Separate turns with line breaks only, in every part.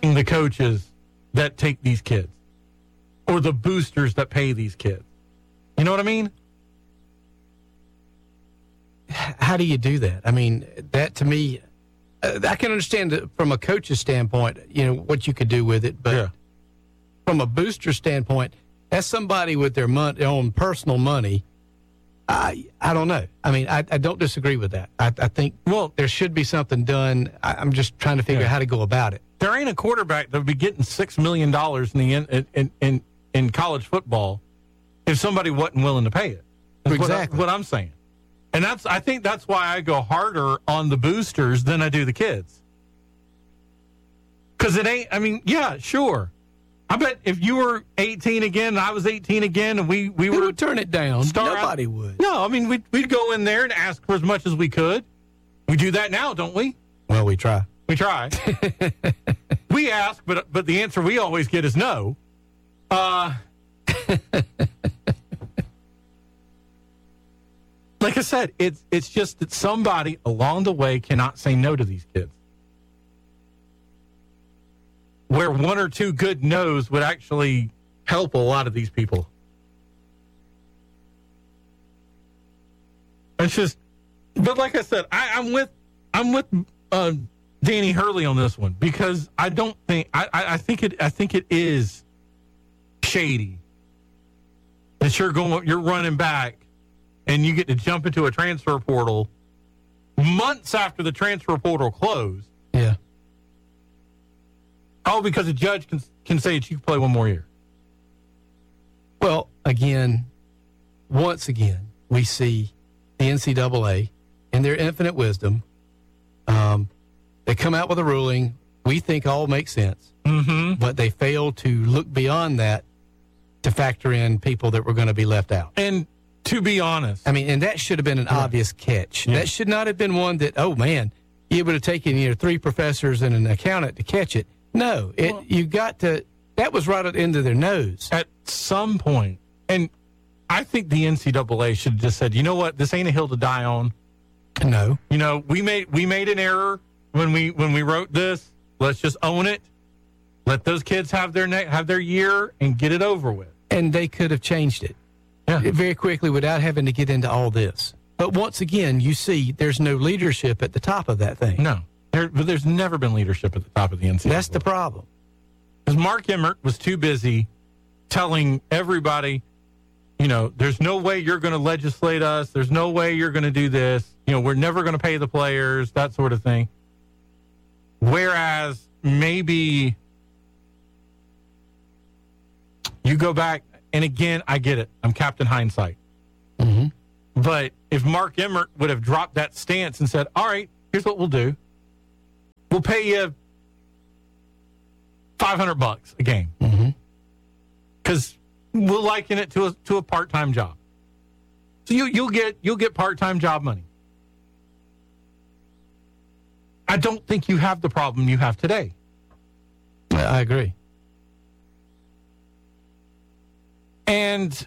the coaches that take these kids or the boosters that pay these kids. You know what I mean?
How do you do that? I mean, that to me, I can understand it from a coach's standpoint, what you could do with it. But from a booster standpoint, that's somebody with their own personal money. I don't know. I mean, I don't disagree with that. I think, there should be something done. I'm just trying to figure out how to go about it.
There ain't a quarterback that would be getting $6 million in college football if somebody wasn't willing to pay it. That's
exactly
what I'm saying. And I think that's why I go harder on the boosters than I do the kids. Because it ain't, I mean, yeah, sure. I bet if you were 18 again and I was 18 again and we
Who
were...
would turn it down? Nobody would.
No, I mean, we'd go in there and ask for as much as we could. We do that now, don't we?
Well, we try.
We try. We ask, but the answer we always get is no. Like I said, it's just that somebody along the way cannot say no to these kids. Where one or two good no's would actually help a lot of these people. It's just, but like I said, I'm with Danny Hurley on this one because I don't think I think it is shady that you're running back and you get to jump into a transfer portal months after the transfer portal closed.
Yeah.
Oh, because a judge can say that you can play one more year.
Well, once again, we see the NCAA in their infinite wisdom. They come out with a ruling we think all makes sense, but they fail to look beyond that to factor in people that were going to be left out.
And to be honest,
I mean, and that should have been an obvious catch. Yeah. That should not have been one that, oh man, you would have taken 3 professors and an accountant to catch it. No, that was right into their nose.
At some point, and I think the NCAA should have just said, you know what, this ain't a hill to die on.
No.
We made an error when we wrote this. Let's just own it. Let those kids have their year and get it over with.
And they could have changed it very quickly without having to get into all this. But once again, you see there's no leadership at the top of that thing.
No. There's never been leadership at the top of the NCAA.
That's the problem.
Because Mark Emmert was too busy telling everybody, there's no way you're going to legislate us. There's no way you're going to do this. We're never going to pay the players, that sort of thing. Whereas maybe you go back, and again, I get it. I'm Captain Hindsight.
Mm-hmm.
But if Mark Emmert would have dropped that stance and said, all right, here's what we'll do. We'll pay you $500 a game because we'll liken it to a part-time job. So you'll get part-time job money. I don't think you have the problem you have today.
I agree.
And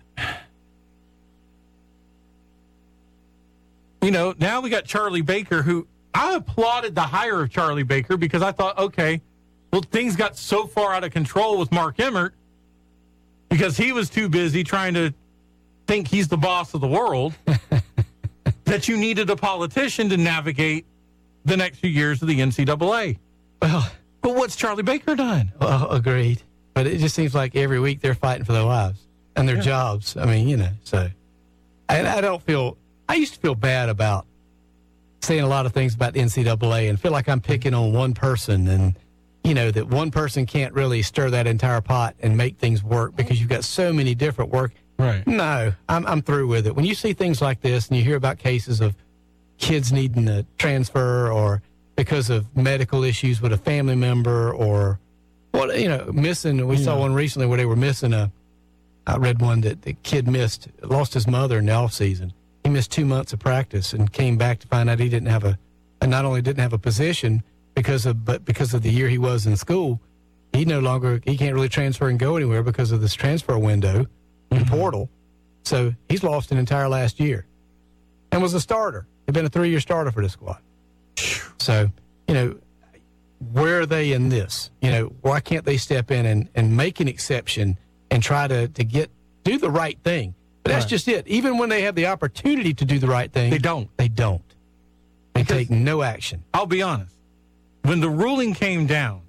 now we got Charlie Baker, who I applauded the hire of Charlie Baker because I thought, okay, well, things got so far out of control with Mark Emmert because he was too busy trying to think he's the boss of the world that you needed a politician to navigate the next few years of the NCAA.
Well,
but what's Charlie Baker done?
Well, agreed. But it just seems like every week they're fighting for their lives and their jobs. I mean, so. And I used to feel bad about saying a lot of things about the NCAA and feel like I'm picking on one person and, that one person can't really stir that entire pot and make things work because you've got so many different work.
Right.
No, I'm through with it. When you see things like this and you hear about cases of kids needing to transfer or because of medical issues with a family member or missing, we saw one recently where they were missing I read one that the kid lost his mother in the off season. He missed 2 months of practice and came back to find out he not only didn't have a position because of the year he was in school, he can't really transfer and go anywhere because of this transfer window and portal. So he's lost an entire last year and was a starter. He'd been a 3-year starter for the squad. So, where are they in this? Why can't they step in and make an exception and try to do the right thing? But that's just it. Even when they have the opportunity to do the right thing,
They don't.
They take no action.
I'll be honest. When the ruling came down,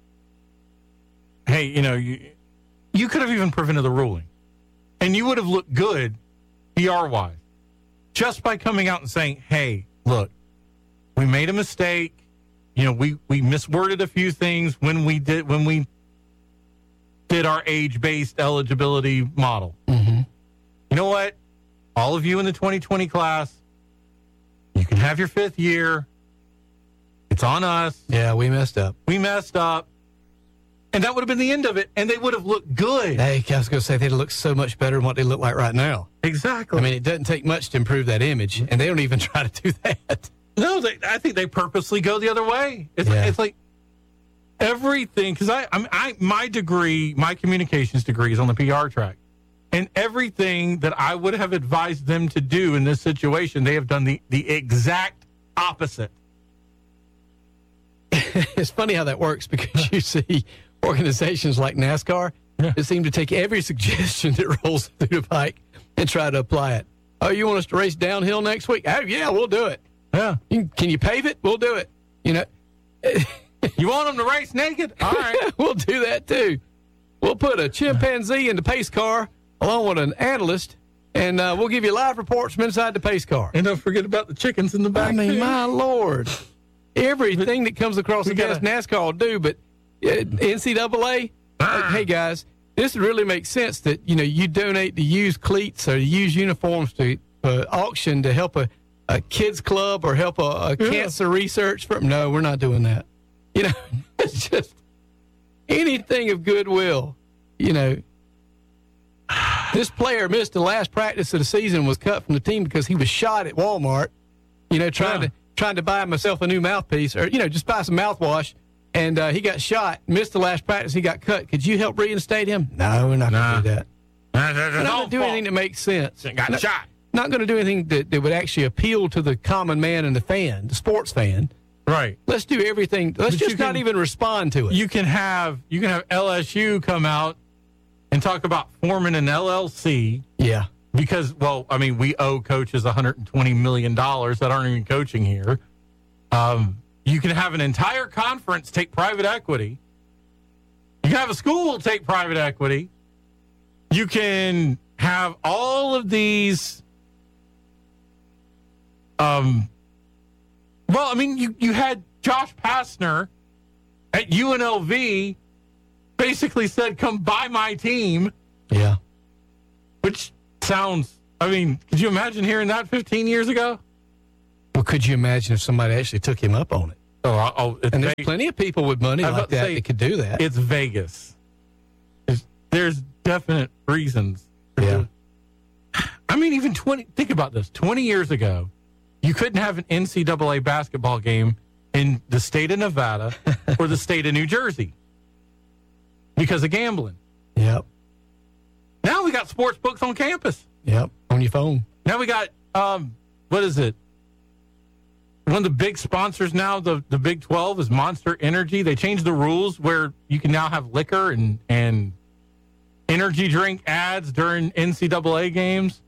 hey, you could have even prevented the ruling. And you would have looked good, PR-wise, just by coming out and saying, hey, look, we made a mistake. We misworded a few things when we did our age-based eligibility model.
Mm-hmm.
You know what? All of you in the 2020 class, you can have your fifth year. It's on us.
Yeah, we messed up.
And that would have been the end of it, and they would have looked good.
Hey, I was going to say, they'd look so much better than what they look like right now.
Exactly.
I mean, it doesn't take much to improve that image, and they don't even try to do that.
No, I think they purposely go the other way. It's like everything, because my communications degree is on the PR track. And everything that I would have advised them to do in this situation, they have done the exact opposite.
It's funny how that works, because you see organizations like NASCAR that seem to take every suggestion that rolls through the pike and try to apply it. Oh, you want us to race downhill next week? Oh, yeah, we'll do it.
Yeah.
Can you pave it? We'll do it.
You want them to race naked? All right.
We'll do that too. We'll put a chimpanzee in the pace car along with an analyst, and we'll give you live reports from inside the pace car.
And don't forget about the chickens in the back.
I mean, my Lord. Everything that comes across the desk, NASCAR will do, but NCAA, hey, guys, this really makes sense that, you donate to used cleats or used uniforms to auction to help a kids club or help a cancer research firm. No, we're not doing that. It's just anything of goodwill. This player missed the last practice of the season, was cut from the team because he was shot at Walmart, trying to buy himself a new mouthpiece or, just buy some mouthwash. And he got shot, missed the last practice, he got cut. Could you help reinstate him? No, we're not going to do that. We're not going to do anything that makes sense.
Got shot.
Not going to do anything that would actually appeal to the common man and the sports fan.
Right.
Let's do everything. Let's just not even respond to it.
You can have LSU come out and talk about forming an LLC.
Yeah.
Because, we owe coaches $120 million that aren't even coaching here. You can have an entire conference take private equity. You can have a school take private equity. You can have all of these. You had Josh Pastner at UNLV basically said, come buy my team.
Yeah.
Which sounds, could you imagine hearing that 15 years ago?
Well, could you imagine if somebody actually took him up on it? And there's plenty of people with money like that could do that.
It's Vegas. There's definite reasons.
Yeah.
Even think about this. 20 years ago, you couldn't have an NCAA basketball game in the state of Nevada or the state of New Jersey because of gambling.
Yep.
Now we got sports books on campus.
Yep, on your phone.
Now we got, what is it? One of the big sponsors now, the Big 12, is Monster Energy. They changed the rules where you can now have liquor and energy drink ads during NCAA games.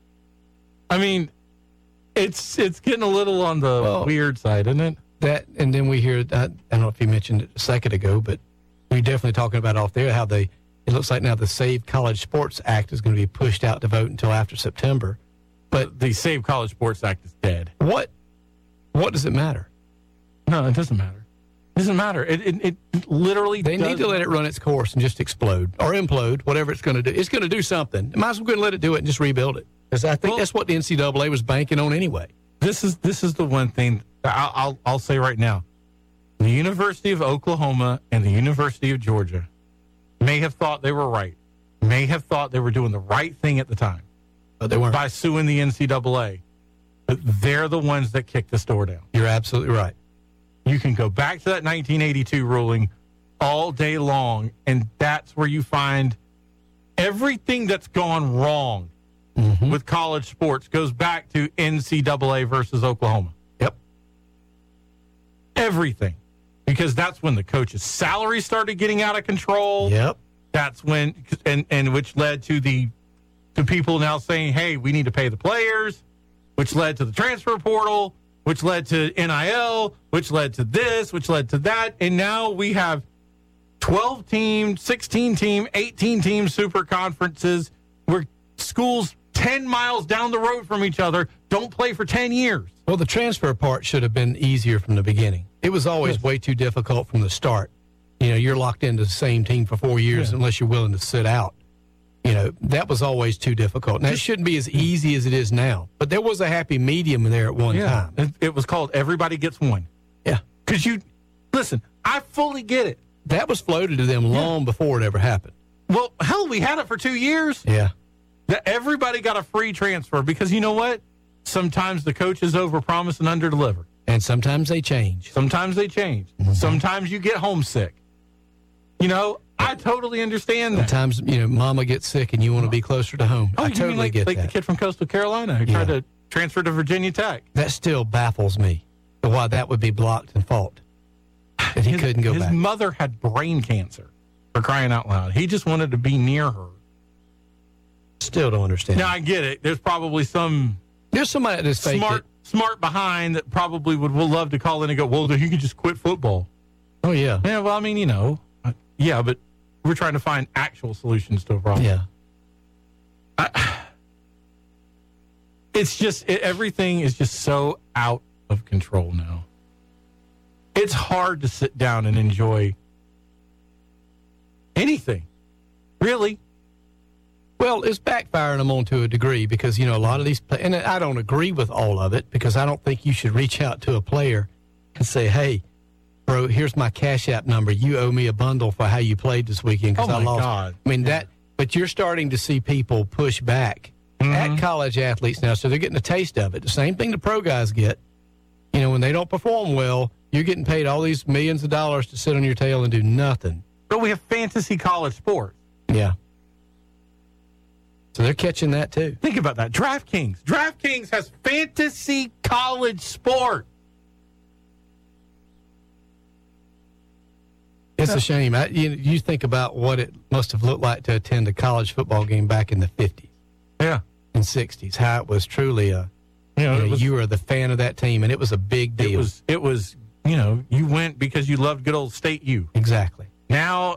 It's getting a little on the weird side, isn't it?
That, and then we hear, I don't know if you mentioned it a second ago, but we're definitely talking about off there how it looks like now the Save College Sports Act is going to be pushed out to vote until after September. But
the Save College Sports Act is dead.
What does it matter?
No, it doesn't matter. It doesn't matter. It literally
They need to let it run its course and just explode or implode, whatever it's going to do. It's going to do something. Might as well go and let it do it and just rebuild it. Because I think that's what the NCAA was banking on anyway.
This is the one thing I'll say right now. The University of Oklahoma and the University of Georgia may have thought they were right, may have thought they were doing the right thing at the time.
But they weren't.
By suing the NCAA. But they're the ones that kicked this door down.
You're absolutely right.
You can go back to that 1982 ruling all day long, and that's where you find everything that's gone wrong with college sports goes back to NCAA versus Oklahoma.
Yep.
Everything. because that's when the coach's salary started getting out of control.
Yep.
That's when, and which led to people now saying, hey, we need to pay the players, which led to the transfer portal, which led to NIL, which led to this, which led to that. And now we have 12-team, 16-team, 18-team super conferences where schools 10 miles down the road from each other don't play for 10 years.
Well, the transfer part should have been easier from the beginning. It was always way too difficult from the start. You know, you're locked into the same team for 4 years unless you're willing to sit out. You know, that was always too difficult. Now, it shouldn't be as easy as it is now, but there was a happy medium there at one time.
It was called everybody gets one.
Yeah.
Because listen, I fully get it.
That was floated to them long before it ever happened.
Well, hell, we had it for 2 years.
Yeah.
That everybody got a free transfer because you know what? Sometimes the coaches overpromise and underdeliver.
And sometimes they change.
Mm-hmm. Sometimes you get homesick. You know, I totally understand that.
Sometimes, you know, mama gets sick and you want to be closer to home. I totally get that.
Like the kid from Coastal Carolina who tried to transfer to Virginia Tech.
That still baffles me, why that would be blocked and fought. That he couldn't go back.
His mother had brain cancer, for crying out loud. He just wanted to be near her.
Still don't understand.
Now, I get it. There's probably
there's somebody that's
smart behind that probably would love to call in and go, well, he could just quit football.
Oh, yeah.
Yeah, well, I mean, you know, but we're trying to find actual solutions to a problem.
Yeah.
It's just, everything is just so out of control now. It's hard to sit down and enjoy anything, really.
Well, it's backfiring them on to a degree because, you know, a lot of these and I don't agree with all of it because I don't think you should reach out to a player and say, hey, bro, here's my Cash App number. You owe me a bundle for how you played this weekend because I lost.
God.
I mean, but you're starting to see people push back at college athletes now, so they're getting a taste of it. The same thing the pro guys get. You know, when they don't perform well, you're getting paid all these millions of dollars to sit on your tail and do nothing.
But we have fantasy college sports.
Yeah. So they're catching that, too.
Think about that. DraftKings has fantasy college sport.
It's a shame. You think about what it must have looked like to attend a college football game back in the 50s.
Yeah.
And 60s. How it was truly you were the fan of that team, and it was a big deal.
It was, you know, you went because you loved good old State U.
Exactly.
Now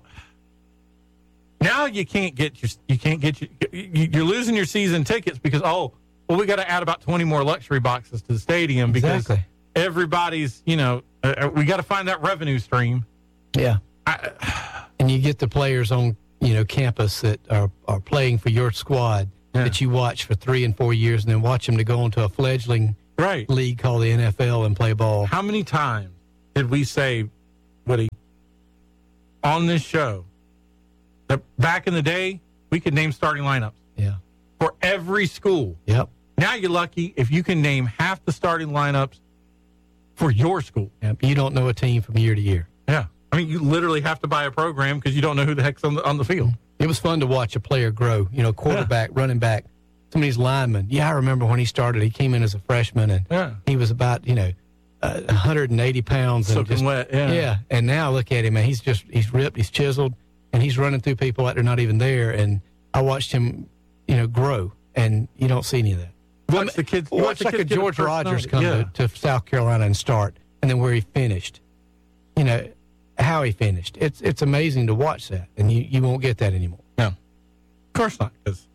you can't get you're losing your season tickets because we got to add about 20 more luxury boxes to the stadium because everybody's, you know, we got to find that revenue stream.
Yeah. And you get the players on, you know, campus that are playing for your squad that you watch for 3 and 4 years and then watch them to go into a fledgling league called the NFL and play ball.
How many times did we say, Woody, on this show, that back in the day, we could name starting lineups for every school.
Yep.
Now you're lucky if you can name half the starting lineups for your school.
Yep. You don't know a team from year to year.
Yeah. I mean, you literally have to buy a program because you don't know who the heck's on the field.
It was fun to watch a player grow, you know, quarterback, running back, some of these linemen. Yeah, I remember when he started, he came in as a freshman, and he was about, you know, 180 pounds.
Soaking wet,
Yeah, and now look at him, man. He's ripped, he's chiseled, and he's running through people like they're not even there. And I watched him, you know, grow, and you don't see any of that.
Watch the kids.
Watch like a George Rogers come to South Carolina and start, and then where he finished. You know, how he finished. It's amazing to watch that, and you won't get that anymore.
No, of course not, because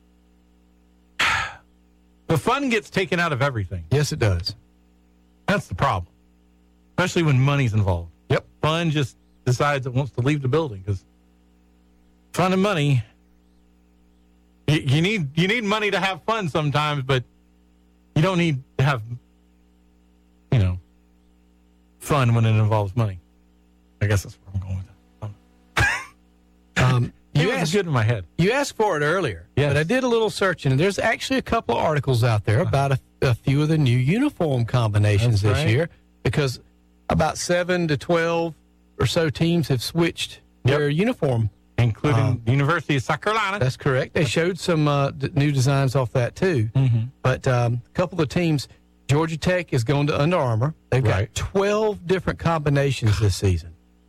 the fun gets taken out of everything.
Yes, it does.
That's the problem, especially when money's involved.
Yep.
Fun just decides it wants to leave the building because fun and money. You need money to have fun sometimes, but you don't need to have, you know, fun when it involves money. I guess that's where I'm going with that. It was good in my head.
You asked for it earlier,
yes.
But I did a little searching, and there's actually a couple of articles out there about a few of the new uniform combinations this year, because about 7 to 12 or so teams have switched their uniform.
Including the University of South Carolina.
That's correct. They showed some new designs off that, too. Mm-hmm. But a couple of teams, Georgia Tech is going to Under Armour. They've got 12 different combinations this season.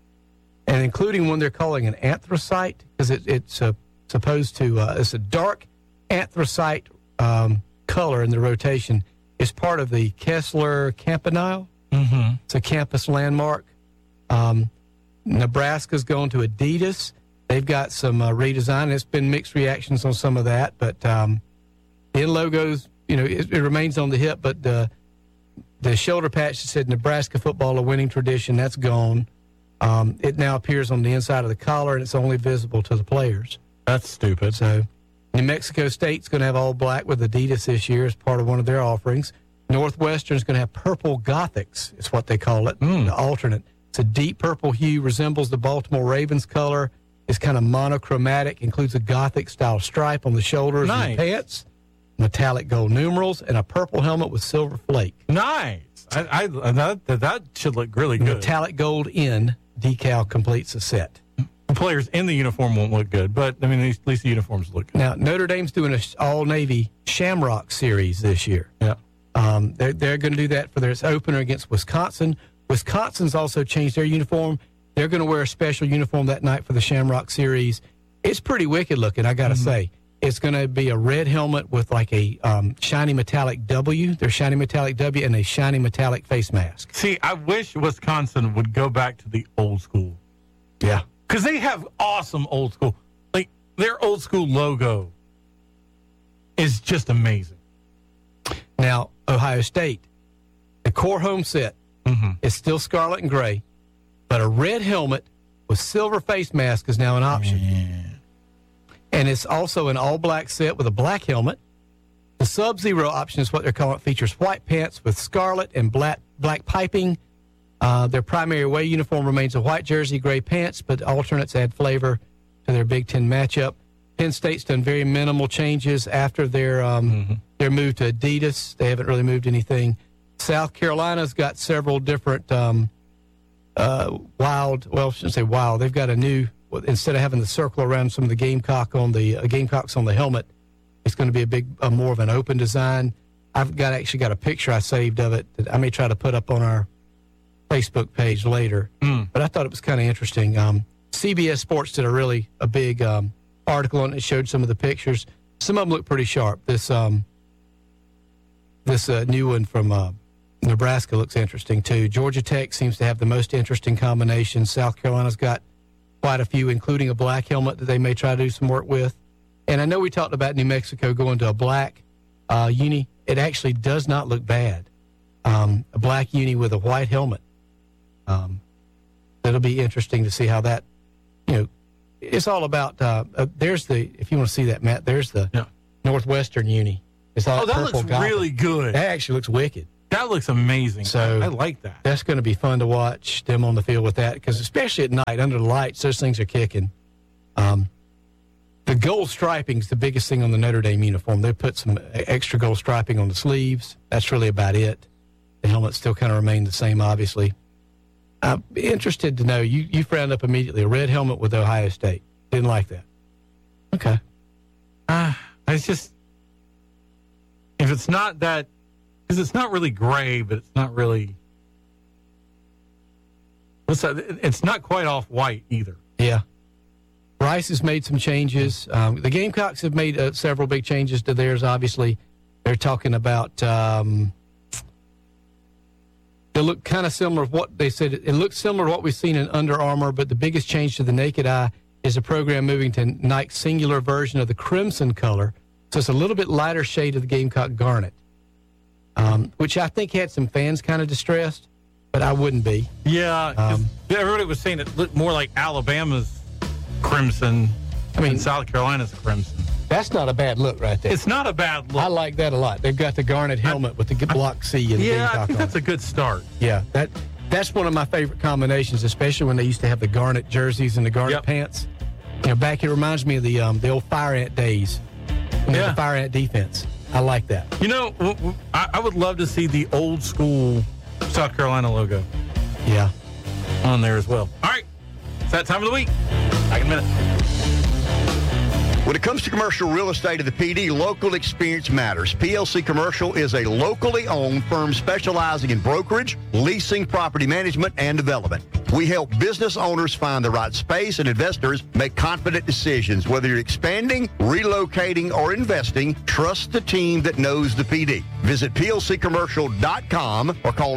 and including one they're calling an anthracite, because it's supposed to, it's a dark anthracite color in the rotation. It's part of the Kessler Campanile.
Mm-hmm.
It's a campus landmark. Nebraska's going to Adidas. They've got some redesign. It's been mixed reactions on some of that, but the logos, it remains on the hip, but the shoulder patch that said Nebraska football, a winning tradition, that's gone. It now appears on the inside of the collar, and it's only visible to the players.
That's stupid.
So New Mexico State's going to have all black with Adidas this year as part of one of their offerings. Northwestern's going to have purple Gothics, is what they call it, the alternate. It's a deep purple hue, resembles the Baltimore Ravens color. It's kind of monochromatic, includes a Gothic-style stripe on the shoulders and the pants, metallic gold numerals, and a purple helmet with silver flake.
Nice. That should look really good.
Metallic gold in decal completes the set.
The players in the uniform won't look good, but, at least the uniforms look good.
Now, Notre Dame's doing an all-Navy Shamrock Series this year.
Yeah.
They're going to do that for their opener against Wisconsin. Wisconsin's also changed their uniform. They're going to wear a special uniform that night for the Shamrock Series. It's pretty wicked looking, I got to say. It's going to be a red helmet with like a shiny metallic W. Their shiny metallic W and a shiny metallic face mask.
See, I wish Wisconsin would go back to the old school.
Yeah.
Because they have awesome old school. Like, their old school logo is just amazing.
Now, Ohio State, the core home set is still scarlet and gray, but a red helmet with silver face mask is now an option.
Yeah.
And it's also an all-black set with a black helmet. The Sub-Zero option is what they're calling it. Features white pants with scarlet and black piping. Their primary away uniform remains a white jersey, gray pants, but alternates add flavor to their Big Ten matchup. Penn State's done very minimal changes after their move to Adidas. They haven't really moved anything. South Carolina's got several different I shouldn't say wild. They've got a new, instead of having the circle around some of the Gamecocks on the helmet, it's going to be a big, more of an open design. I've actually got a picture I saved of it that I may try to put up on our Facebook page later. But I thought it was kind of interesting. CBS Sports did a big article on it. It showed some of the pictures. Some of them look pretty sharp. This new one from Nebraska looks interesting too. Georgia Tech seems to have the most interesting combinations. South Carolina's got quite a few, including a black helmet that they may try to do some work with. And I know we talked about New Mexico going to a black uni. It actually does not look bad. A black uni with a white helmet. It'll be interesting to see how that, it's all about, if you want to see that, Matt, there's the Northwestern uni. It's all
that
purple
looks
Gothic.
really good.
That actually looks wicked.
That looks amazing.
So
I like that.
That's going to be fun to watch them on the field with that, because especially at night under the lights, those things are kicking. The gold striping is the biggest thing on the Notre Dame uniform. They put some extra gold striping on the sleeves. That's really about it. The helmets still kind of remain the same, obviously. I'm interested to know, you frowned up immediately, a red helmet with Ohio State. Didn't like that. Okay.
It's just, if it's not that, because it's not really gray, but it's not really, it's not quite off-white either.
Yeah. Rice has made some changes. The Gamecocks have made several big changes to theirs, obviously. They're talking about, they look kind of similar to what they said. It looks similar to what we've seen in Under Armour, but the biggest change to the naked eye is a program moving to Nike's singular version of the crimson color. So it's a little bit lighter shade of the Gamecock garnet, which I think had some fans kind of distressed, but I wouldn't be.
Yeah, everybody was saying it looked more like Alabama's crimson than South Carolina's crimson.
That's not a bad look right there.
It's not a bad look.
I like that a lot. They've got the garnet helmet with the block C and the Gamecock
I think that's a good start.
Yeah, that's one of my favorite combinations, especially when they used to have the garnet jerseys and the garnet pants. Back, it reminds me of the old Fire Ant days. The Fire Ant defense. I like that.
I would love to see the old school South Carolina logo.
Yeah.
On there as well. All right. It's that time of the week. Back in a minute.
When it comes to commercial real estate of the PD, local experience matters. PLC Commercial is a locally owned firm specializing in brokerage, leasing, property management, and development. We help business owners find the right space and investors make confident decisions. Whether you're expanding, relocating, or investing, trust the team that knows the PD. Visit plccommercial.com or call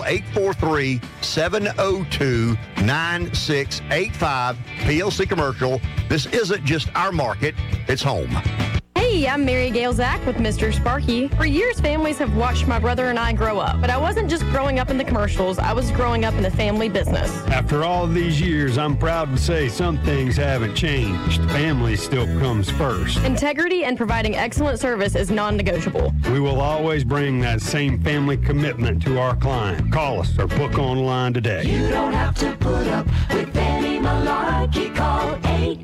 843-702-9685. PLC Commercial. This isn't just our market, it's home.
Hey, I'm Mary Gail Zach with Mr. Sparky. For years, families have watched my brother and I grow up. But I wasn't just growing up in the commercials, I was growing up in the family business.
After all of these years, I'm proud to say some things haven't changed. Family still comes first.
Integrity and providing excellent service is non-negotiable.
We will always bring that same family commitment to our client. Call us or book online today.
You don't have to put up with any malarkey. Call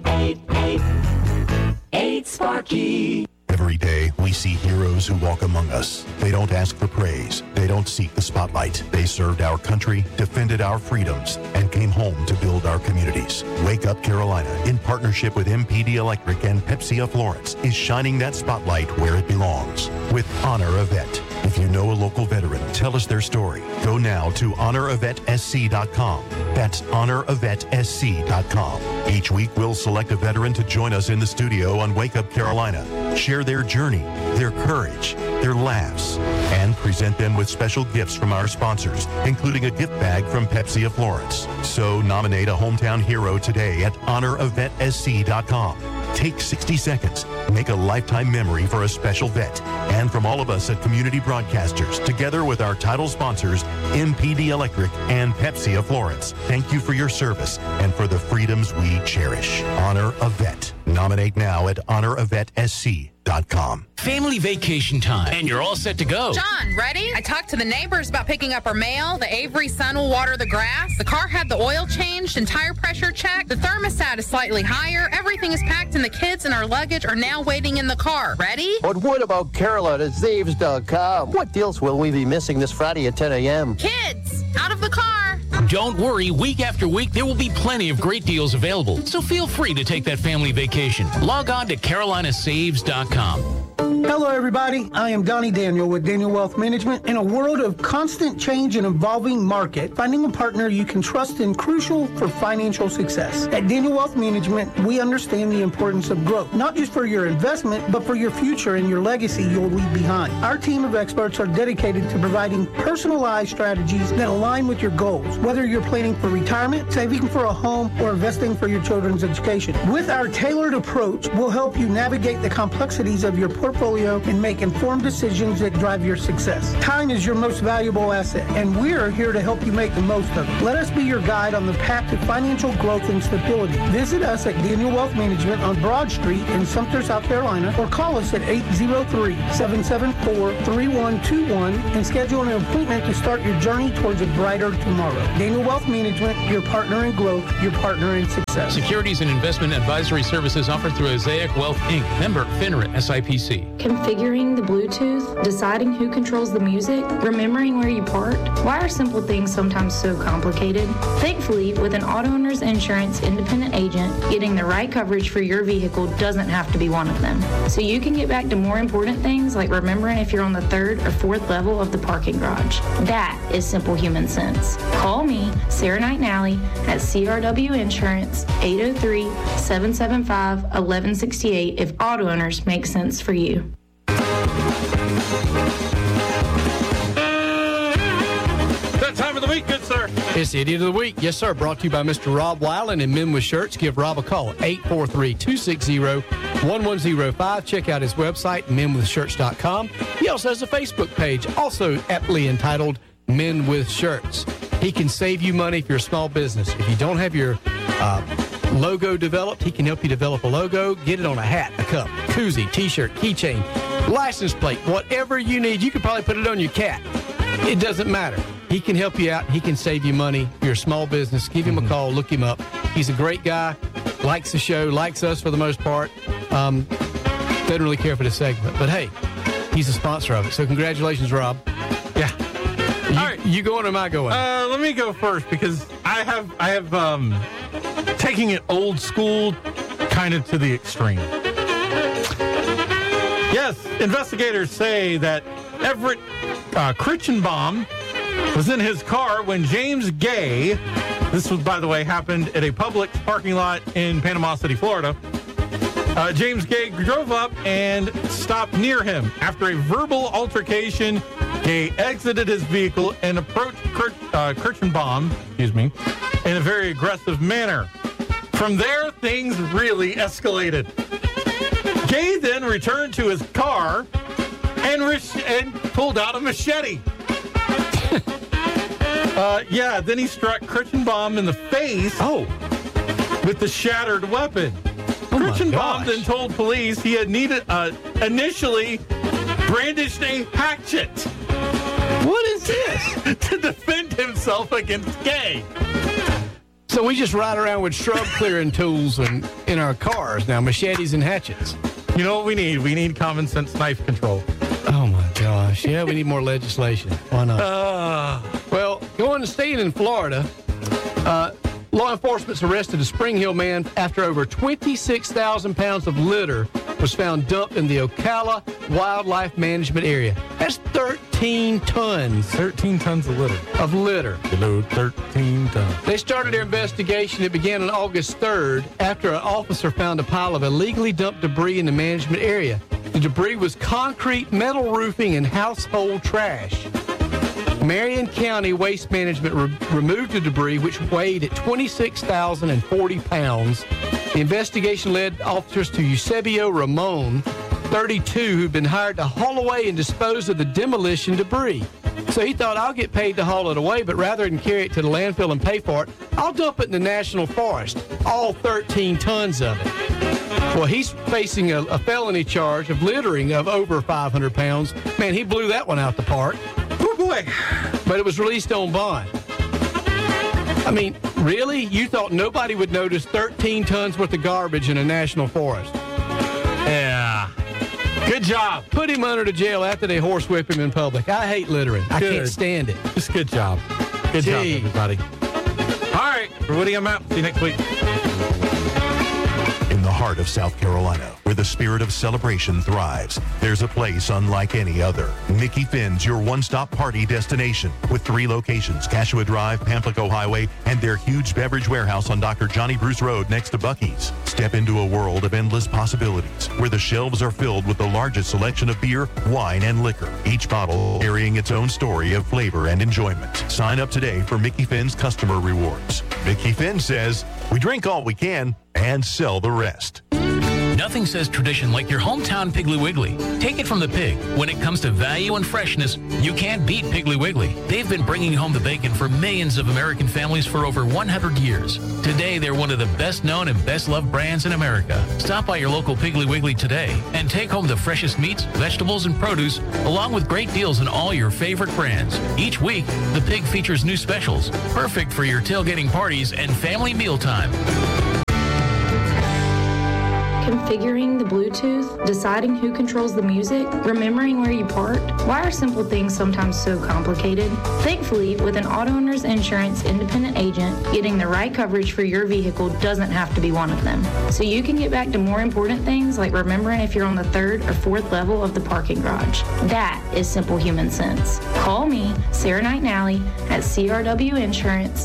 888-8-SPARKY.
Every day, we see heroes who walk among us. They don't ask for praise. They don't seek the spotlight. They served our country, defended our freedoms, and came home to build our communities. Wake Up Carolina, in partnership with MPD Electric and Pepsi of Florence, is shining that spotlight where it belongs with Honor a Vet. If you know a local veteran, tell us their story. Go now to honoravetsc.com. That's honoravetsc.com. Each week, we'll select a veteran to join us in the studio on Wake Up Carolina. Share their journey, their courage, their laughs, and present them with special gifts from our sponsors, including a gift bag from Pepsi of Florence. So nominate a hometown hero today at honoravetsc.com. Take 60 seconds. Make a lifetime memory for a special vet. And from all of us at Community Broadcasters, together with our title sponsors, MPD Electric and Pepsi of Florence, thank you for your service and for the freedoms we cherish. Honor a Vet. Nominate now at honoravetsc.com.
Family vacation time, and you're all set to go.
John, ready? I talked to the neighbors about picking up our mail. The Avery son will water the grass. The car had the oil changed and tire pressure checked. The thermostat is slightly higher. Everything is packed, and the kids and our luggage are now waiting in the car. Ready?
But what about CarolinaZaves.com? What deals will we be missing this Friday at 10 a.m.?
Kids, out of the car.
Don't worry, week after week, there will be plenty of great deals available. So feel free to take that family vacation. Log on to CarolinaSaves.com.
Hello, everybody. I am Donnie Daniel with Daniel Wealth Management. In a world of constant change and evolving market, finding a partner you can trust is crucial for financial success. At Daniel Wealth Management, we understand the importance of growth, not just for your investment, but for your future and your legacy you'll leave behind. Our team of experts are dedicated to providing personalized strategies that align with your goals, whether you're planning for retirement, saving for a home, or investing for your children's education. With our tailored approach, we'll help you navigate the complexities of your portfolio and make informed decisions that drive your success. Time is your most valuable asset, and we're here to help you make the most of it. Let us be your guide on the path to financial growth and stability. Visit us at Daniel Wealth Management on Broad Street in Sumter, South Carolina, or call us at 803-774-3121 and schedule an appointment to start your journey towards a brighter tomorrow. Daniel Wealth Management, your partner in growth, your partner in success.
Securities and investment advisory services offered through Azaic Wealth, Inc., member FINRA SIPC.
Configuring the Bluetooth, deciding who controls the music, remembering where you parked. Why are simple things sometimes so complicated? Thankfully, with an Auto Owners Insurance independent agent, getting the right coverage for your vehicle doesn't have to be one of them. So you can get back to more important things like remembering if you're on the third or fourth level of the parking garage. That is simple human sense. Call me, Sarah Knight Nally, at CRW Insurance, 803-775-1168 if auto owners make sense for you.
That time of the week, good sir.
It's the Idiot of the Week. Yes, sir. Brought to you by Mr. Rob Weiland and Men with Shirts. Give Rob a call, 843-260-1105. Check out his website, menwithshirts.com. He also has a Facebook page, also aptly entitled Men with Shirts. He can save you money if you're a small business. If you don't have your logo developed, he can help you develop a logo. Get it on a hat, a cup, koozie, T-shirt, keychain, license plate, whatever you need. You could probably put it on your cat. It doesn't matter. He can help you out. He can save you money. If you're a small business, give him a call. Look him up. He's a great guy. Likes the show. Likes us for the most part. Doesn't really care for the segment. But, hey, he's a sponsor of it. So congratulations, Rob. Yeah. All right. You going or am I going?
Let me go first because I have taking it old school kind of to the extreme. Yes, investigators say that Everett Critchenbaum was in his car when James Gay This was, by the way, happened at a Publix parking lot in Panama City, Florida. James Gay drove up and stopped near him. After a verbal altercation, Gay exited his vehicle and approached Kirchenbaum, in a very aggressive manner. From there, things really escalated. Gay then returned to his car and pulled out a machete. Then he struck Kirchenbaum in the face with the shattered weapon. Kirchenbaum then told police he had initially brandished a hatchet.
What is this?
To defend himself against Gay.
So we just ride around with shrub clearing tools in our cars now, machetes and hatchets.
You know what we need? We need common sense knife control.
Oh, my gosh. Yeah, we need more legislation. Why not? Well, going to staying in Florida, law enforcement's arrested a Spring Hill man after over 26,000 pounds of litter was found dumped in the Ocala Wildlife Management Area. That's 13 tons.
13 tons of litter. 13 tons.
They started their investigation. It began on August 3rd after an officer found a pile of illegally dumped debris in the management area. The debris was concrete, metal roofing, and household trash. Marion County Waste Management removed the debris, which weighed at 26,040 pounds. The investigation led officers to Eusebio Ramon, 32, who'd been hired to haul away and dispose of the demolition debris. So he thought, I'll get paid to haul it away, but rather than carry it to the landfill and pay for it, I'll dump it in the National Forest, all 13 tons of it. Well, he's facing a felony charge of littering of over 500 pounds. Man, he blew that one out the park.
Oh, boy.
But it was released on bond. I mean, really? You thought nobody would notice 13 tons worth of garbage in a national forest?
Yeah. Good job.
Put him under the jail after they horsewhip him in public. I hate littering. I can't stand it.
Just good job. Good job, everybody. All right. For Woody, I'm out. See you next week.
In the heart of South Carolina, where the spirit of celebration thrives, there's a place unlike any other. Mickey Finn's your one-stop party destination with 3 locations, Cashua Drive, Pamplico Highway, and their huge beverage warehouse on Dr. Johnny Bruce Road next to Buc-ee's. Step into a world of endless possibilities where the shelves are filled with the largest selection of beer, wine, and liquor, each bottle carrying its own story of flavor and enjoyment. Sign up today for Mickey Finn's customer rewards. Mickey Finn says, we drink all we can and sell the rest.
Nothing says tradition like your hometown Piggly Wiggly. Take it from the pig. When it comes to value and freshness, you can't beat Piggly Wiggly. They've been bringing home the bacon for millions of American families for over 100 years. Today, they're one of the best known and best loved brands in America. Stop by your local Piggly Wiggly today and take home the freshest meats, vegetables, and produce, along with great deals on all your favorite brands. Each week, the pig features new specials, perfect for your tailgating parties and family mealtime.
Configuring the Bluetooth, deciding who controls the music, remembering where you parked. Why are simple things sometimes so complicated? Thankfully, with an auto owner's insurance independent agent, getting the right coverage for your vehicle doesn't have to be one of them. So you can get back to more important things like remembering if you're on the 3rd or 4th level of the parking garage. That is simple human sense. Call me, Sarah Knight Nally, at CRW Insurance,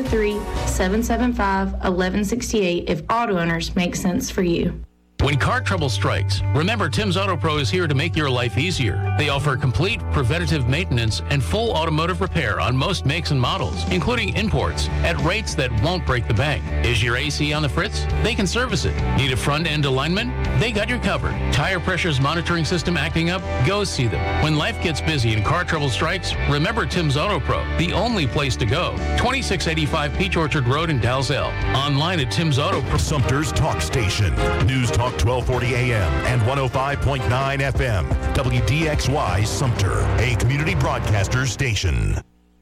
803-775-1168 if auto owners make sense for you.
When car trouble strikes, remember Tim's Auto Pro is here to make your life easier. They offer complete preventative maintenance and full automotive repair on most makes and models, including imports, at rates that won't break the bank. Is your AC on the fritz? They can service it. Need a front-end alignment? They got you covered. Tire pressures monitoring system acting up? Go see them. When life gets busy and car trouble strikes, remember Tim's Auto Pro, the only place to go. 2685 Peach Orchard Road in Dalzell. Online at Tim's Auto Pro.
Sumter's Talk Station. News Talk 1240 AM and 105.9 FM. WDXY Sumter, a community broadcaster station.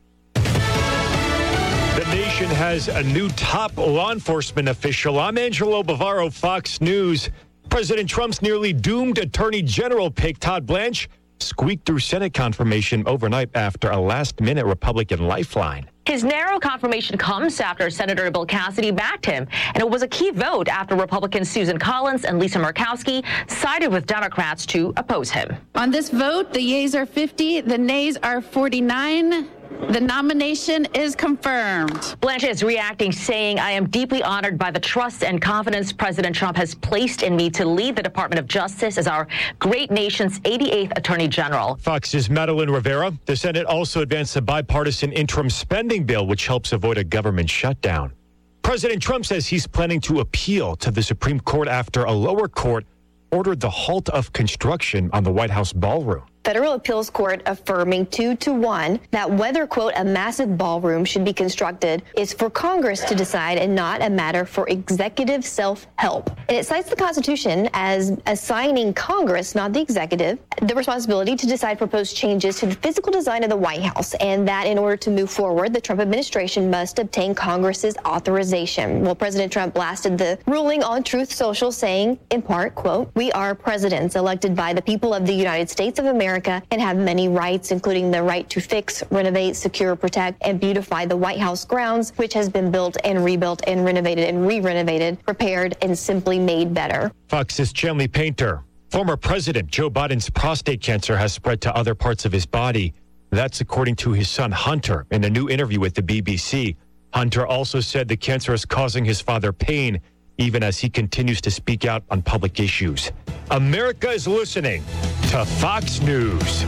The nation has a new top law enforcement official. I'm Angelo Bavaro, Fox News. President Trump's nearly doomed Attorney General pick, Todd Blanche, squeaked through Senate confirmation overnight after a last-minute Republican lifeline.
His narrow confirmation comes after Senator Bill Cassidy backed him, and it was a key vote after Republicans Susan Collins and Lisa Murkowski sided with Democrats to oppose him.
On this vote, the yeas are 50, the nays are 49. The nomination is confirmed.
Blanche is reacting, saying, I am deeply honored by the trust and confidence President Trump has placed in me to lead the Department of Justice as our great nation's 88th Attorney General.
Fox's Madeline Rivera. The Senate also advanced a bipartisan interim spending bill, which helps avoid a government shutdown. President Trump says he's planning to appeal to the Supreme Court after a lower court ordered the halt of construction on the White House ballroom.
Federal appeals court affirming 2-1 that whether, quote, a massive ballroom should be constructed is for Congress to decide and not a matter for executive self-help. And it cites the Constitution as assigning Congress, not the executive, the responsibility to decide proposed changes to the physical design of the White House, and that in order to move forward, the Trump administration must obtain Congress's authorization. Well, President Trump blasted the ruling on Truth Social, saying, in part, quote, we are presidents elected by the people of the United States of America and have many rights, including the right to fix, renovate, secure, protect, and beautify the White House grounds, which has been built and rebuilt and renovated and re-renovated, prepared, and simply made better.
Fox's Chanley Painter. Former President Joe Biden's prostate cancer has spread to other parts of his body. That's according to his son Hunter in a new interview with the BBC. Hunter also said the cancer is causing his father pain, even as he continues to speak out on public issues. America is listening to Fox News.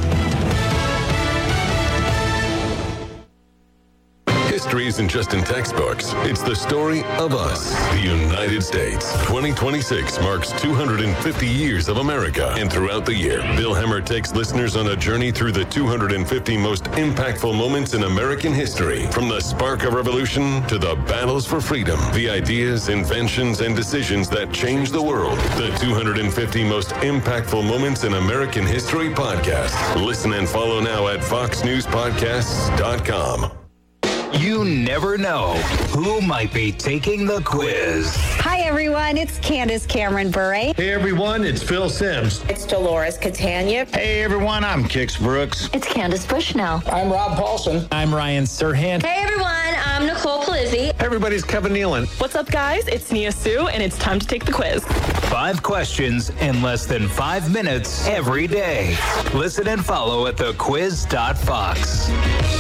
History isn't just in textbooks. It's the story of us, the United States. 2026 marks 250 years of America. And throughout the year, Bill Hemmer takes listeners on a journey through the 250 most impactful moments in American history. From the spark of revolution to the battles for freedom, the ideas, inventions, and decisions that changed the world. The 250 most impactful moments in American history podcast. Listen and follow now at foxnewspodcasts.com.
You never know who might be taking the quiz.
Hi, everyone. It's Candace Cameron Bure.
Hey, everyone. It's Phil Sims.
It's Dolores Catania.
Hey, everyone. I'm Kix Brooks.
It's Candace Bushnell.
I'm Rob Paulson.
I'm Ryan Serhant.
Hey, everyone. I'm Nicole Palizzi.
Hey, everybody's Kevin Nealon.
What's up, guys? It's Nia Sue, and it's time to take the quiz.
5 questions in less than 5 minutes every day. Listen and follow at thequiz.fox.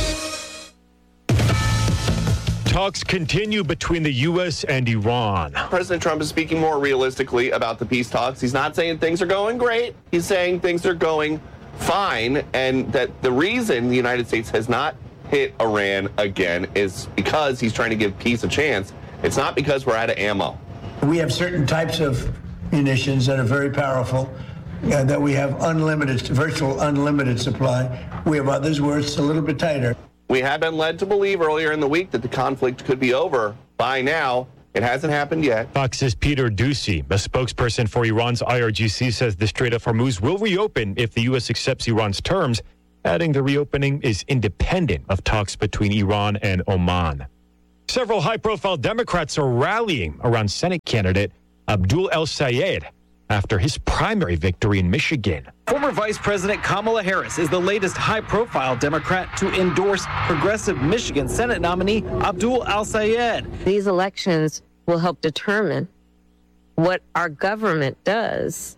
Talks continue between the U.S. and Iran.
President Trump is speaking more realistically about the peace talks. He's not saying things are going great. He's saying things are going fine, and that the reason the United States has not hit Iran again is because he's trying to give peace a chance. It's not because we're out of ammo.
We have certain types of munitions that are very powerful, that we have virtual unlimited supply. We have others where it's a little bit tighter.
We had been led to believe earlier in the week that the conflict could be over by now. It hasn't happened yet.
Fox's Peter Doocy, a spokesperson for Iran's IRGC, says the Strait of Hormuz will reopen if the U.S. accepts Iran's terms, adding the reopening is independent of talks between Iran and Oman. Several high-profile Democrats are rallying around Senate candidate Abdul El-Sayed after his primary victory in Michigan.
Former Vice President Kamala Harris is the latest high-profile Democrat to endorse progressive Michigan Senate nominee Abdul El-Sayed.
These elections will help determine what our government does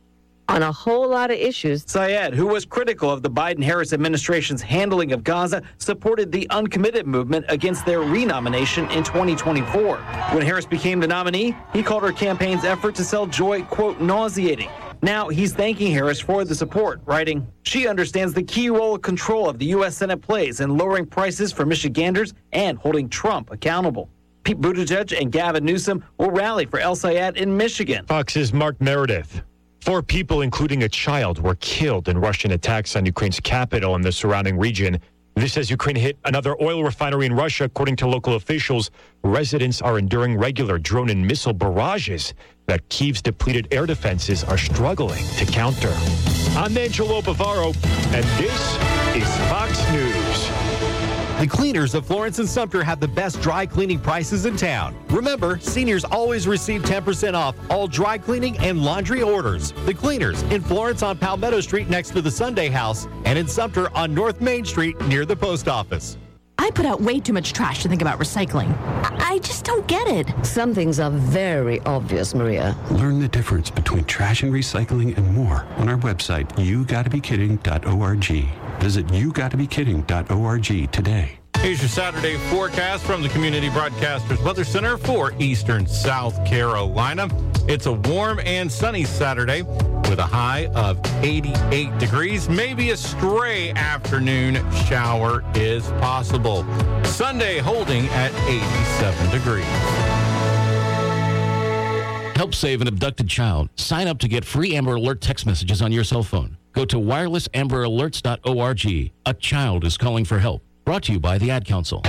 on a whole lot of issues.
Sayed, who was critical of the Biden-Harris administration's handling of Gaza, supported the uncommitted movement against their renomination in 2024. When Harris became the nominee, he called her campaign's effort to sell joy, quote, nauseating. Now he's thanking Harris for the support, writing, she understands the key role of control of the U.S. Senate plays in lowering prices for Michiganders and holding Trump accountable. Pete Buttigieg and Gavin Newsom will rally for El-Sayed in Michigan.
Fox's Mark Meredith. 4 people, including a child, were killed in Russian attacks on Ukraine's capital and the surrounding region. This as Ukraine hit another oil refinery in Russia. According to local officials, residents are enduring regular drone and missile barrages that Kyiv's depleted air defenses are struggling to counter. I'm Angelo Bavaro, and this is Fox News.
The cleaners of Florence and Sumter have the best dry cleaning prices in town. Remember, seniors always receive 10% off all dry cleaning and laundry orders. The cleaners in Florence on Palmetto Street next to the Sunday House, and in Sumter on North Main Street near the post office.
I put out way too much trash to think about recycling. I just don't get it.
Some things are very obvious, Maria.
Learn the difference between trash and recycling and more on our website, yougottabekidding.org.
Visit YouGotToBeKidding.org today.
Here's your Saturday forecast from the Community Broadcasters Weather Center for Eastern South Carolina. It's a warm and sunny Saturday with a high of 88 degrees. Maybe a stray afternoon shower is possible. Sunday holding at 87 degrees.
Help save an abducted child. Sign up to get free Amber Alert text messages on your cell phone. Go to wirelessamberAlerts.org. A child is calling for help. Brought to you by the Ad Council.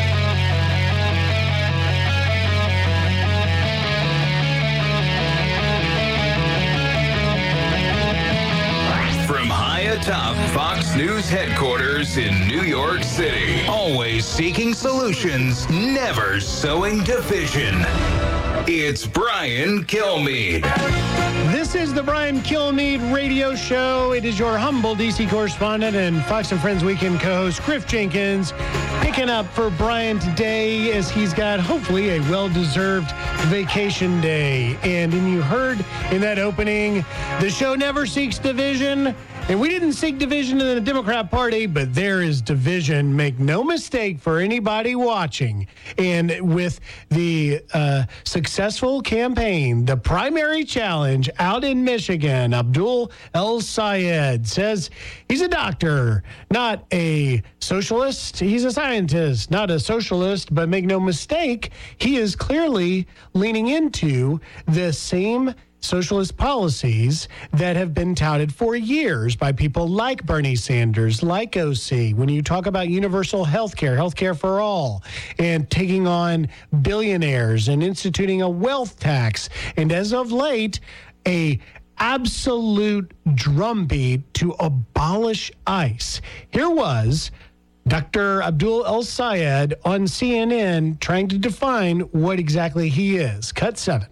From high atop Fox News headquarters in New York City, always seeking solutions, never sowing division. It's Brian Kilmeade.
This is the Brian Kilmeade Radio Show. It is your humble D.C. correspondent and Fox and Friends Weekend co-host, Griff Jenkins, picking up for Brian today as he's got, hopefully, a well-deserved vacation day. And you heard in that opening, the show never seeks division. And we didn't seek division in the Democrat Party, but there is division. Make no mistake for anybody watching. And with the successful campaign, the primary challenge out in Michigan, Abdul El-Sayed says he's a doctor, not a socialist. He's a scientist, not a socialist. But make no mistake, he is clearly leaning into the same socialist policies that have been touted for years by people like Bernie Sanders, like OC. When you talk about universal health care for all, and taking on billionaires and instituting a wealth tax, and as of late, a absolute drumbeat to abolish ICE. Here was Dr. Abdul El-Sayed on CNN trying to define what exactly he is. Cut 7.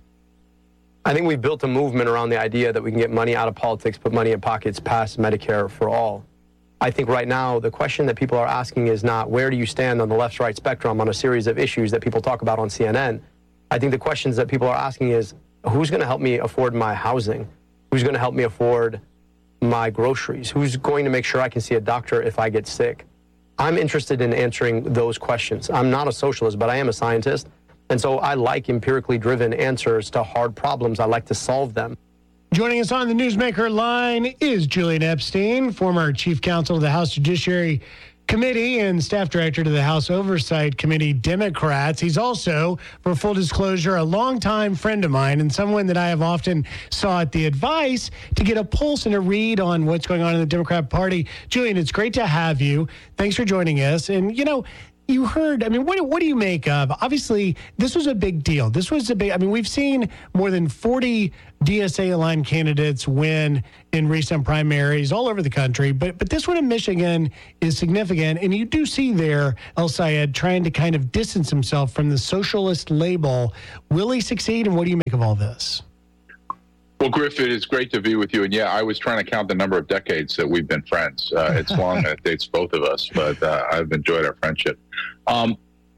I think we've built a movement around the idea that we can get money out of politics, put money in pockets past Medicare for all. I think right now the question that people are asking is not where do you stand on the left-right spectrum on a series of issues that people talk about on CNN. I think the questions that people are asking is who's going to help me afford my housing? Who's going to help me afford my groceries? Who's going to make sure I can see a doctor if I get sick? I'm interested in answering those questions. I'm not a socialist, but I am a scientist. And so I like empirically driven answers to hard problems. I like to solve them.
Joining us on the Newsmaker line is Julian Epstein, former chief counsel of the House Judiciary Committee and staff director to the House Oversight Committee Democrats. He's also, for full disclosure, a longtime friend of mine and someone that I have often sought the advice to get a pulse and a read on what's going on in the Democrat Party. Julian, it's great to have you. Thanks for joining us. And, you heard, what do you make of? Obviously, this was a big deal. We've seen more than 40 DSA-aligned candidates win in recent primaries all over the country. But this one in Michigan is significant. And you do see there El-Sayed trying to kind of distance himself from the socialist label. Will he succeed? And what do you make of all this?
Well, Griff, it is great to be with you. And yeah, I was trying to count the number of decades that we've been friends. It's long, it dates both of us, but I've enjoyed our friendship. I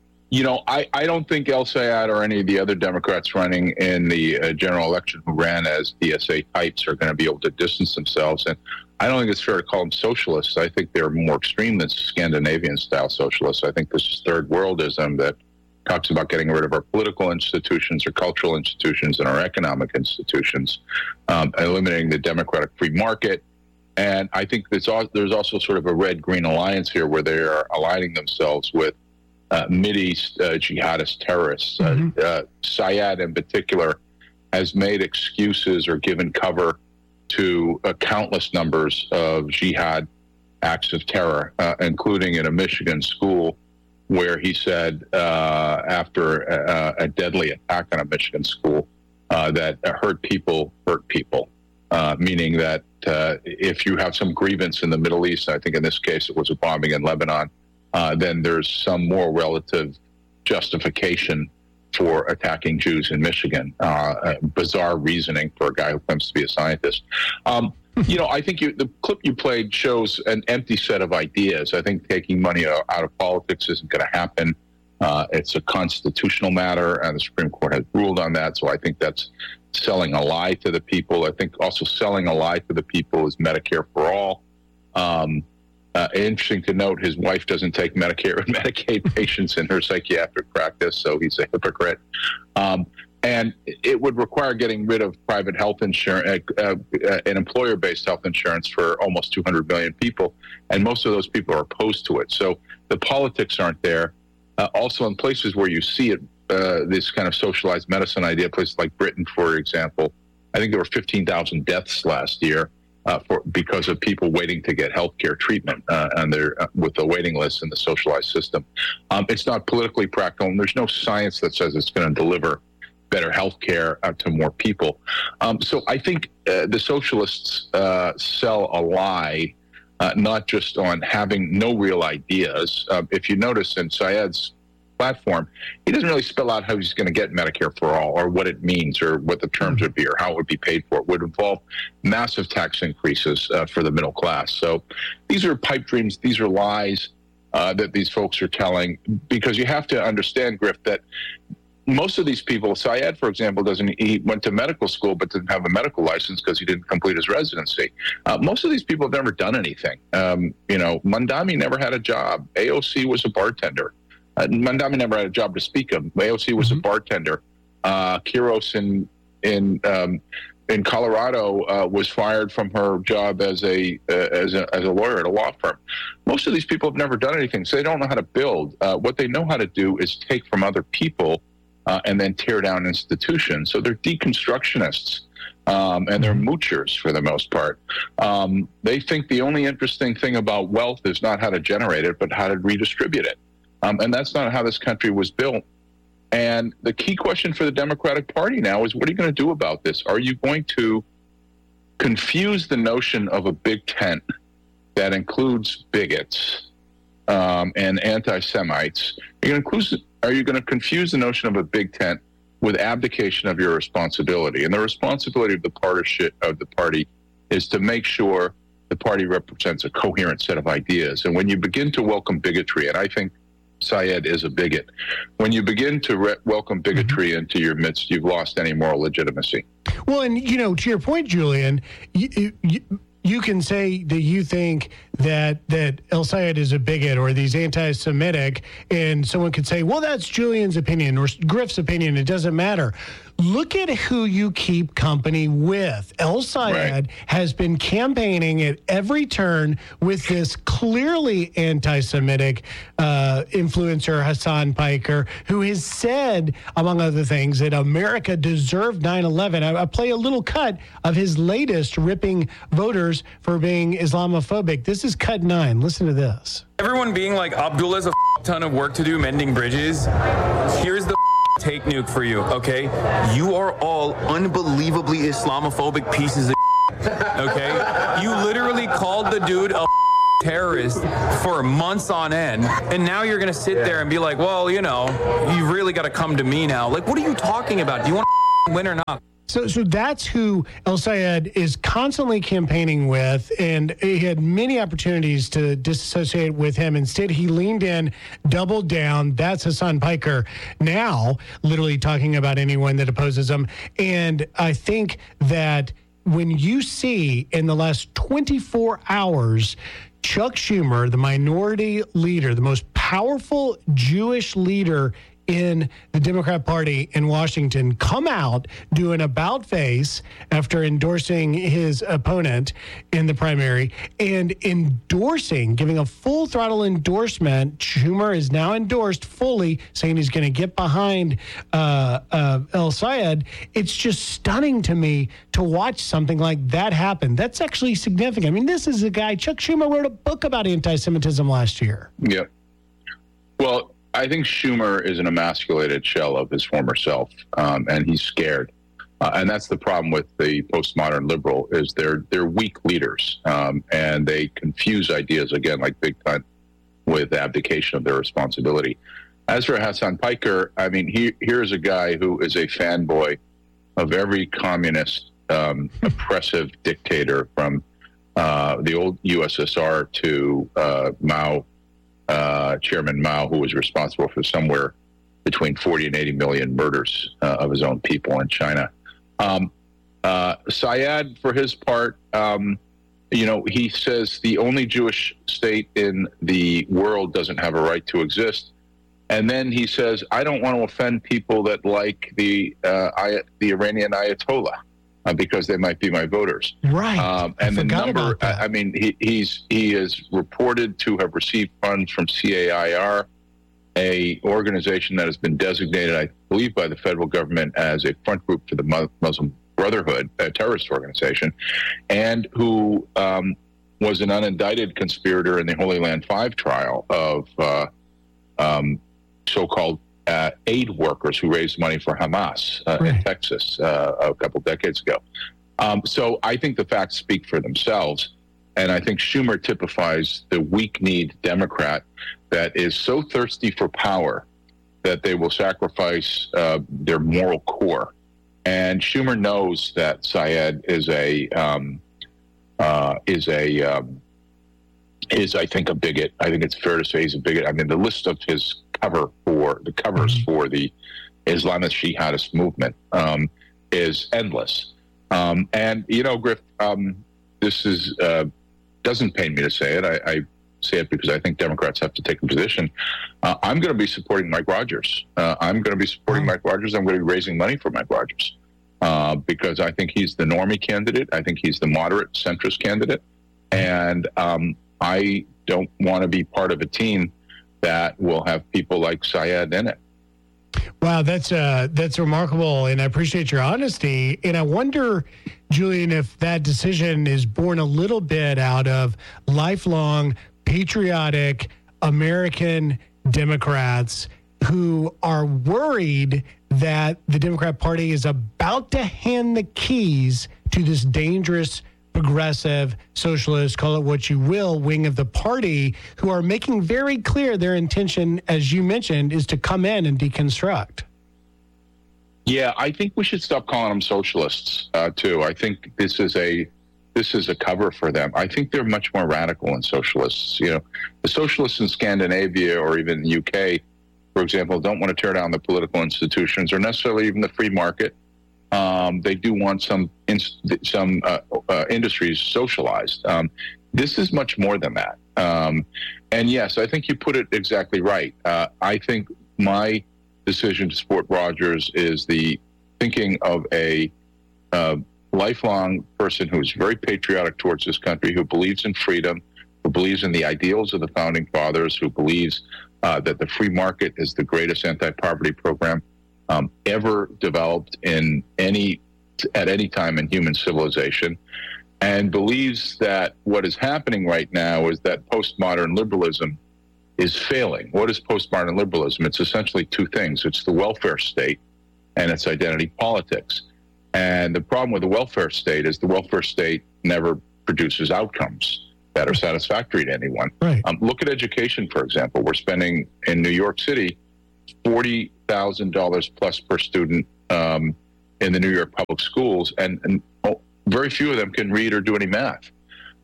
don't think El-Sayed or any of the other Democrats running in the general election who ran as DSA types are going to be able to distance themselves. And I don't think it's fair to call them socialists. I think they're more extreme than Scandinavian-style socialists. I think this is third worldism that talks about getting rid of our political institutions, our cultural institutions, and our economic institutions, eliminating the democratic free market. And I think there's also sort of a red-green alliance here where they are aligning themselves with Mideast jihadist terrorists. Sayed, in particular, has made excuses or given cover to countless numbers of jihad acts of terror, including in a Michigan school where he said after a deadly attack on a Michigan school that hurt people, meaning that if you have some grievance in the Middle East, I think in this case it was a bombing in Lebanon, then there's some more relative justification for attacking Jews in Michigan. Bizarre reasoning for a guy who claims to be a scientist. I think the clip you played shows an empty set of ideas. I think taking money out of politics isn't going to happen. It's a constitutional matter, and the Supreme Court has ruled on that. So I think that's selling a lie to the people. I think also selling a lie to the people is Medicare for all. Interesting to note, his wife doesn't take Medicare and Medicaid patients in her psychiatric practice, so he's a hypocrite. And it would require getting rid of private health insurance, and employer-based health insurance for almost 200 million people, and most of those people are opposed to it. So the politics aren't there. Also, in places where you see it, this kind of socialized medicine idea, places like Britain, for example, I think there were 15,000 deaths last year because of people waiting to get healthcare treatment with the waiting list in the socialized system. It's not politically practical, and there's no science that says it's going to deliver better health care to more people. So I think the socialists sell a lie, not just on having no real ideas. If you notice in Syed's platform, he doesn't really spell out how he's going to get Medicare for all, or what it means, or what the terms would be, or how it would be paid for. It would involve massive tax increases for the middle class. So these are pipe dreams. These are lies that these folks are telling, because you have to understand, Griff, that most of these people, Syed, for example, he went to medical school but didn't have a medical license because he didn't complete his residency. Most of these people have never done anything. Mandami never had a job. AOC was a bartender. Mandami never had a job to speak of. AOC was a bartender. Quiros in Colorado was fired from her job as a lawyer at a law firm. Most of these people have never done anything, so they don't know how to build. What they know how to do is take from other people and then tear down institutions. So they're deconstructionists, and they're moochers for the most part. They think the only interesting thing about wealth is not how to generate it, but how to redistribute it. And that's not how this country was built. And the key question for the Democratic Party now is, what are you going to do about this? Are you going to confuse the notion of a big tent that includes bigots and anti-Semites? Are you going to confuse the notion of a big tent with abdication of your responsibility? And the responsibility of the party is to make sure the party represents a coherent set of ideas. And when you begin to welcome bigotry, and I think Syed is a bigot, when you begin to welcome bigotry into your midst, you've lost any moral legitimacy.
Well, and, to your point, Julian, you can say that you think that El Sayed is a bigot or these anti-Semitic, and someone could say, well, that's Julian's opinion or Griff's opinion. It doesn't matter. Look at who you keep company with. El Sayed has been campaigning at every turn with this clearly anti-Semitic influencer, Hassan Piker, who has said, among other things, that America deserved 9/11. I play a little cut of his latest ripping voters for being Islamophobic. This is cut 9. Listen to this.
Everyone being like, Abdullah's a ton of work to do mending bridges. Here's the take nuke for you, okay? You are all unbelievably Islamophobic pieces of okay? You literally called the dude a terrorist for months on end, and now you're gonna sit there and be like, well, you really got to come to me now. Like, what are you talking about? Do you want to win or not?
So that's who El Sayed is constantly campaigning with, and he had many opportunities to disassociate with him. Instead, he leaned in, doubled down. That's Hassan Piker now, literally talking about anyone that opposes him. And I think that when you see in the last 24 hours, Chuck Schumer, the minority leader, the most powerful Jewish leader in the Democrat Party in Washington, come out, do an about face after endorsing his opponent in the primary, and giving a full throttle endorsement. Schumer is now endorsed fully, saying he's going to get behind El Sayed. It's just stunning to me to watch something like that happen. That's actually significant. I mean, this is a guy, Chuck Schumer wrote a book about anti-Semitism last year.
Yeah. Well, I think Schumer is an emasculated shell of his former self, and he's scared. And that's the problem with the postmodern liberal, is they're weak leaders, and they confuse ideas, again, like big tent, with abdication of their responsibility. As for Hassan Piker, I mean, here's a guy who is a fanboy of every communist, oppressive dictator from the old USSR to Mao, Chairman Mao, who was responsible for somewhere between 40 and 80 million murders of his own people in China. Syed, for his part, he says the only Jewish state in the world doesn't have a right to exist. And then he says, I don't want to offend people that like the Iranian Ayatollah because they might be my voters.
Right.
And the number, he is reported to have received funds from CAIR, a organization that has been designated, I believe, by the federal government as a front group for the Muslim Brotherhood, a terrorist organization, and who was an unindicted conspirator in the Holy Land 5 trial of so-called aid workers who raised money for Hamas in Texas a couple decades ago. So I think the facts speak for themselves, and I think Schumer typifies the weak-kneed Democrat that is so thirsty for power that they will sacrifice their moral core. And Schumer knows that Syed is I think a bigot. I think it's fair to say he's a bigot. I mean, the list of his covers for the Islamist jihadist movement is endless. And Griff, this is doesn't pain me to say it. I say it because I think Democrats have to take a position. I'm going to be supporting Mike Rogers. I'm going to be supporting Mike Rogers. I'm going to be raising money for Mike Rogers because I think he's the normie candidate. I think he's the moderate centrist candidate. And I don't want to be part of a team that will have people like Syed in it.
Wow, that's remarkable, and I appreciate your honesty. And I wonder, Julian, if that decision is born a little bit out of lifelong patriotic American Democrats who are worried that the Democrat Party is about to hand the keys to this dangerous progressive, socialist, call it what you will, wing of the party, who are making very clear their intention, as you mentioned, is to come in and deconstruct.
Yeah, I think we should stop calling them socialists, too. I think this is a cover for them. I think they're much more radical than socialists. The socialists in Scandinavia or even the UK, for example, don't want to tear down the political institutions or necessarily even the free market. They do want some industries socialized. This is much more than that. And yes, I think you put it exactly right. I think my decision to support Rogers is the thinking of a lifelong person who is very patriotic towards this country, who believes in freedom, who believes in the ideals of the founding fathers, who believes that the free market is the greatest anti-poverty program ever developed at any time in human civilization, and believes that what is happening right now is that postmodern liberalism is failing. What is postmodern liberalism? It's essentially two things. It's the welfare state and it's identity politics. And the problem with the welfare state is the welfare state never produces outcomes that are satisfactory to anyone.
Right.
Look at education, for example. We're spending in New York City $40,000 plus per student in the New York public schools, and very few of them can read or do any math.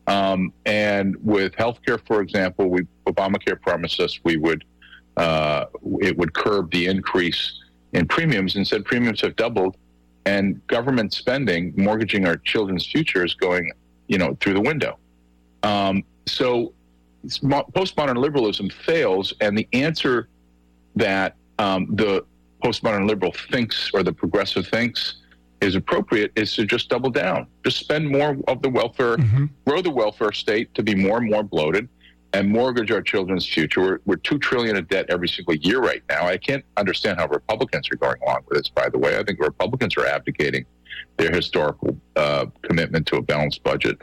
And with healthcare, for example, Obamacare promised us it would curb the increase in premiums. Instead, premiums have doubled, and government spending, mortgaging our children's future, is going, through the window. So postmodern liberalism fails, and the answer that the postmodern liberal thinks, or the progressive thinks, is appropriate is to just double down. Just spend more of the welfare, grow the welfare state to be more and more bloated, and mortgage our children's future. We're $2 trillion in debt every single year right now. I can't understand how Republicans are going along with this, by the way. I think Republicans are abdicating their historical commitment to a balanced budget.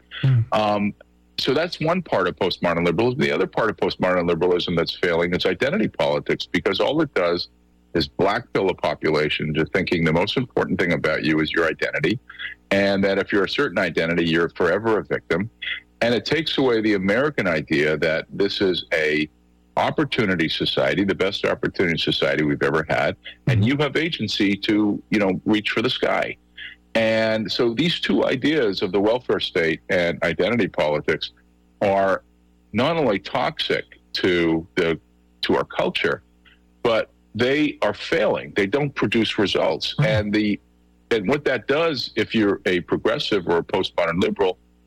So that's one part of postmodern liberalism. The other part of postmodern liberalism that's failing is identity politics, because all it does is blackpill a population to thinking the most important thing about you is your identity, and that if you're a certain identity, you're forever a victim. And it takes away the American idea that this is a opportunity society, the best opportunity society we've ever had, and you have agency to, reach for the sky. And so these two ideas of the welfare state and identity politics are not only toxic to our culture, but they are failing. They don't produce results. And what that does, if you're a progressive or a postmodern liberal,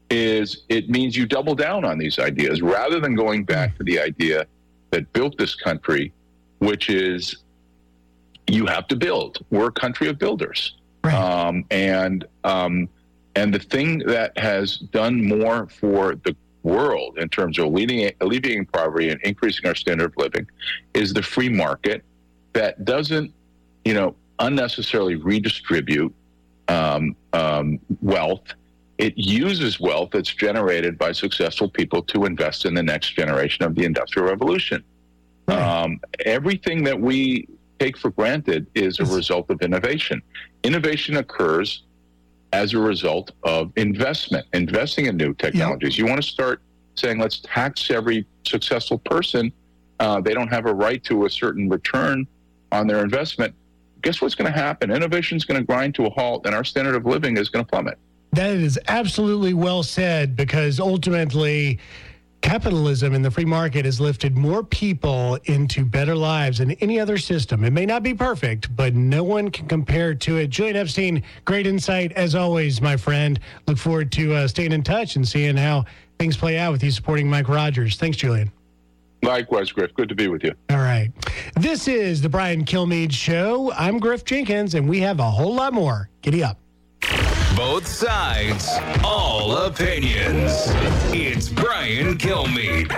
is it means you double down on these ideas rather than going back to the idea that built this country, which is you have to build. We're a country of builders. Right. And the thing that has done more for the world in terms of alleviating poverty and increasing our standard of living is the free market that doesn't, unnecessarily redistribute wealth. It uses wealth that's generated by successful people to invest in the next generation of the Industrial Revolution. Right. Everything that we take for granted is a result of innovation. Innovation occurs as a result of investing in new technologies. Yep. You want to start saying, let's tax every successful person. They don't have a right to a certain return on their investment. Guess what's going to happen? Innovation is going to grind to a halt, and our standard of living is going to plummet.
That is absolutely well said, because ultimately capitalism and the free market has lifted more people into better lives than any other system. It may not be perfect, but no one can compare to it. Julian Epstein, great insight as always, my friend. Look forward to staying in touch and seeing how things play out with you supporting Mike Rogers. Thanks, Julian.
Likewise, Griff. Good to be with you.
All right. This is the Brian Kilmeade Show. I'm Griff Jenkins, and we have a whole lot more. Giddy up.
Both sides, all opinions. It's Brian Kilmeade.